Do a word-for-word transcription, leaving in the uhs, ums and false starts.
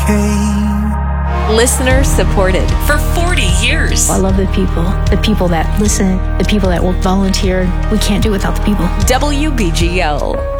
pain. Listener supported for forty years. I love the people, the people that listen, the people that will volunteer. We can't do it without the people. W B G L.